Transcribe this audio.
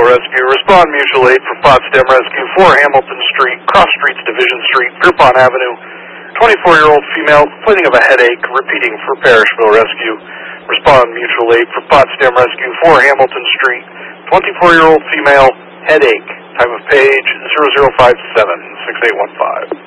Parishville Rescue. Respond mutual aid for Potsdam Rescue, 4 Hamilton Street, Cross Streets, Division Street, Pierpont Avenue. 24-year-old female complaining of a headache, repeating for Parishville Rescue. Respond mutual aid for Potsdam Rescue, 4 Hamilton Street, 24-year-old female, headache. Time of page 0057-6815.